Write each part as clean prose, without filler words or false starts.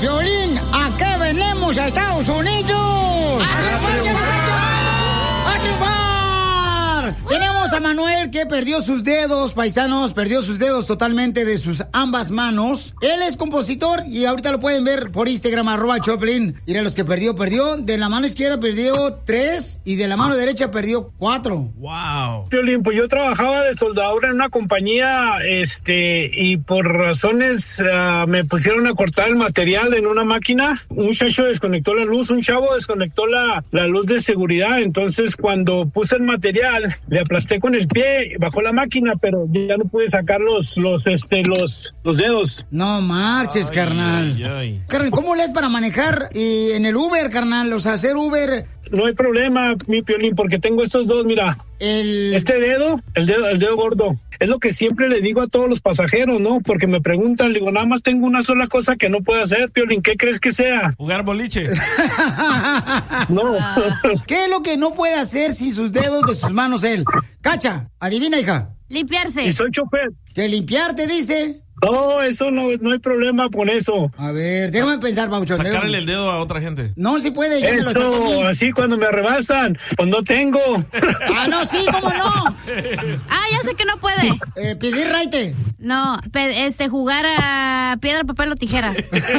Piolín, ¿a qué venimos a Estados Unidos? ¡A triunfar! Tenemos a Manuel que perdió sus dedos, paisanos, perdió sus dedos totalmente de sus ambas manos. Él es compositor y ahorita lo pueden ver por Instagram, @Choplin. Mira, los que perdió. De la mano izquierda perdió 3 y de la mano derecha perdió 4. Wow. Piolín, pues yo trabajaba de soldador en una compañía, y por razones me pusieron a cortar el material en una máquina. Un muchacho desconectó la luz, un chavo desconectó la luz de seguridad. Entonces, cuando puse el material, le aplasté con el pie, bajó la máquina, pero ya no pude sacar los dedos. No marches, carnal. Carnal, ¿cómo le es para manejar en el Uber, carnal? O sea, hacer Uber. No hay problema, mi Piolín, porque tengo estos dos, mira. Este dedo, el dedo gordo. Es lo que siempre le digo a todos los pasajeros, ¿no? Porque me preguntan, le digo, nada más tengo una sola cosa que no puedo hacer, Piolín. ¿Qué crees que sea? Jugar boliche. No. ¿Qué es lo que no puede hacer sin sus dedos de sus manos él? Cacha, adivina, hija. Limpiarse. Y soy chofer. Que limpiarte, dice. No, eso no hay problema con eso. A ver, déjame pensar, Pauchón. Sacarle el dedo a otra gente. No, sí puede, ya me lo saco a mí. Así cuando me rebasan, pues no tengo. Ah, no, sí, ¿cómo no? Ya sé que no puede. Pedir raite. No, jugar a piedra, papel o tijeras.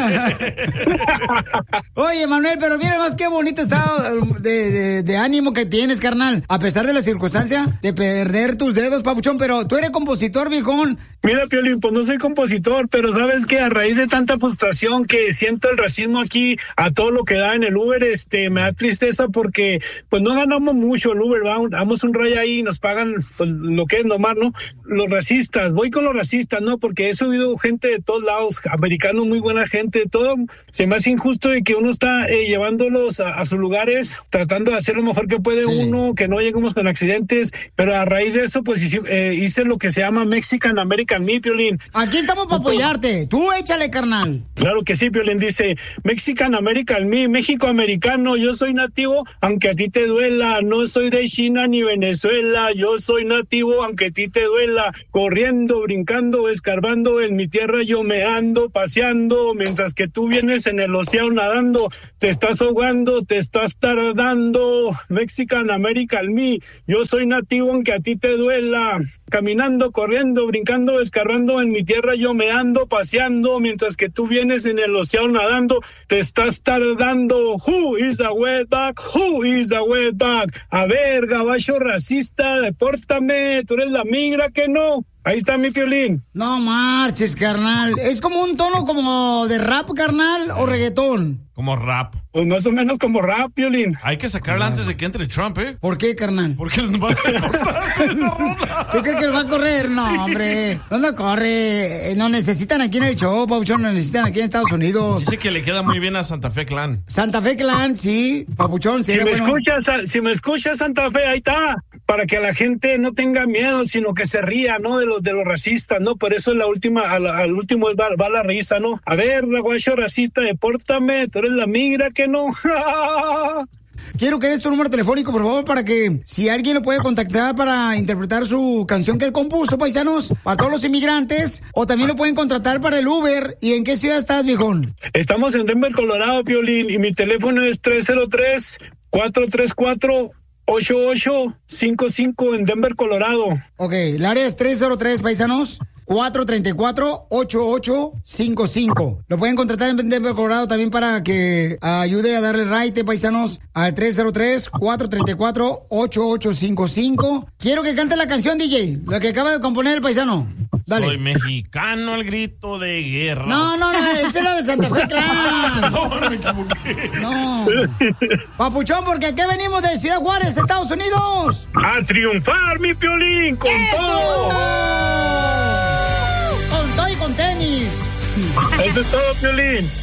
Oye, Manuel, pero mira más qué bonito estado de ánimo que tienes, carnal. A pesar de la circunstancia de perder tus dedos, papuchón, pero tú eres compositor, viejón. Mira, Piolín, pues no soy compositor, pero sabes que a raíz de tanta frustración que siento el racismo aquí a todo lo que da en el Uber, me da tristeza porque pues no ganamos mucho el Uber, vamos un raya ahí y nos pagan pues, lo que es nomás, ¿no? Los racistas, voy con los racistas, ¿no? Porque he subido gente de todos lados, americanos, muy buena gente, todo. Se me hace injusto de que uno está llevándolos a sus lugares, tratando de hacer lo mejor que puede uno, que no lleguemos con accidentes, pero a raíz de eso pues hice lo que se llama Mexican American Me, Piolín. Aquí estamos para apoyarte. Tú échale, carnal. Claro que sí, Piolín. Dice, Mexican American Me, México americano. Yo soy nativo, aunque a ti te duela. No soy de China ni Venezuela. Yo soy nativo, aunque a ti te duela. Corriendo, brincando, escarbando. En mi tierra yo me ando paseando. Mientras que tú vienes en el océano nadando. Te estás ahogando, te estás tardando. Mexican American Me. Yo soy nativo, aunque a ti te duela. Caminando, corriendo, brincando, escarbando. En mi tierra yo me ando paseando, mientras que tú vienes en el océano nadando, te estás tardando. Who is the wetback? Who is the wetback? A ver, gabacho racista, depórtame, tú eres la migra que no. Ahí está mi Piolín. No marches, carnal. ¿Es como un tono como de rap, carnal, o reggaetón? Como rap. Pues más o menos como rap, Piolín. Hay que sacarla antes de que entre Trump, ¿eh? ¿Por qué, carnal? Porque nos va a correr. ¿Tú crees que nos va a correr? No, hombre. ¿Dónde corre? Nos necesitan aquí en el show, Papuchón. Nos necesitan aquí en Estados Unidos. Dice que le queda muy bien a Santa Fe Clan. Santa Fe Clan, sí. Papuchón, si me escuchas, Santa Fe, ahí está. Para que la gente no tenga miedo, sino que se ría, ¿no? De los racistas, ¿no? Por eso la última, al último va la risa, ¿no? A ver, guacho racista, depórtame, tú eres la migra que no. Quiero que des tu número telefónico, por favor, para que si alguien lo puede contactar para interpretar su canción que él compuso, paisanos, para todos los inmigrantes, o también lo pueden contratar para el Uber. ¿Y en qué ciudad estás, viejón? Estamos en Denver, Colorado, Piolín, y mi teléfono es 303-434-8855 en Denver, Colorado. Ok, el área es 303, paisanos. 434-8855. Lo pueden contratar en Denver, Colorado también para que ayude a darle raite, paisanos, al 303-434-8855. Quiero que cante la canción, DJ, la que acaba de componer el paisano. Dale. Soy mexicano al grito de guerra. No, esa es la de Santa Fe Clan. No, me equivoqué. No. Papuchón, porque aquí venimos de Ciudad Juárez, Estados Unidos. A triunfar, mi Piolín, con todo. Con todo y con tenis. Eso es todo, Piolín.